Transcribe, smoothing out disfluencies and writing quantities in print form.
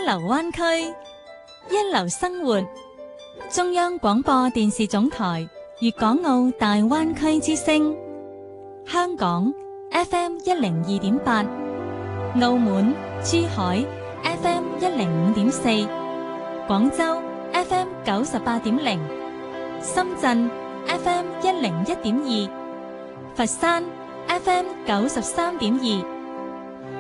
流灣區，一流生活。中央廣播電視總台粵港澳大灣區之聲，香港 FM 102.8，澳門珠海 FM 105.4，廣州 FM 98.0，深圳 FM 101.2，佛山 FM 93.2。